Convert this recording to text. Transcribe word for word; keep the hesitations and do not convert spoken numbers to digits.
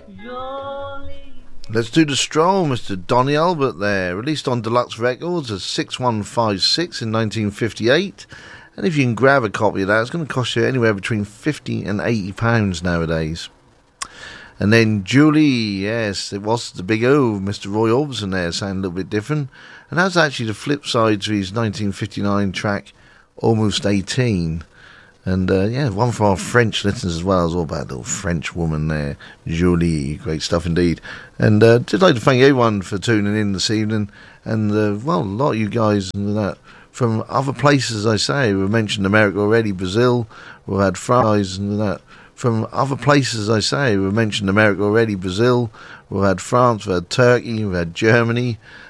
Let's do the stroll, Mister Donny Albert there, released on Deluxe Records as six one five six in nineteen fifty-eight. And if you can grab a copy of that, it's going to cost you anywhere between fifty and eighty pounds nowadays. And then Julie, yes, it was the big O, Mister Roy Orbison there, sounding a little bit different. And that's actually the flip side to his nineteen fifty-nine track, Almost eighteen. And, uh, yeah, one for our French listeners as well. It's all about a little French woman there, Julie. Great stuff indeed. And uh, just like to thank everyone for tuning in this evening. And, uh, well, a lot of you guys and that from other places, I say. We've mentioned America already, Brazil. We've had France and that. From other places, I say. We've mentioned America already, Brazil. We've had France, we've had Turkey, we've had Germany.